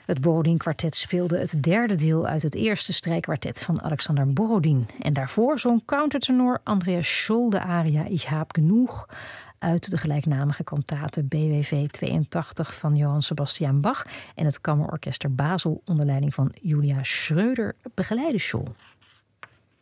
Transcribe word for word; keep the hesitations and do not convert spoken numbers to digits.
Het Borodin-kwartet speelde het derde deel uit het eerste strijkkwartet van Alexander Borodin. En daarvoor zong countertenor Andreas Scholl de aria Ich hab genoeg uit de gelijknamige kantate B W V tweeëntachtig van Johann Sebastian Bach. En het Kammerorkester Basel onder leiding van Julia Schröder begeleidde Scholl.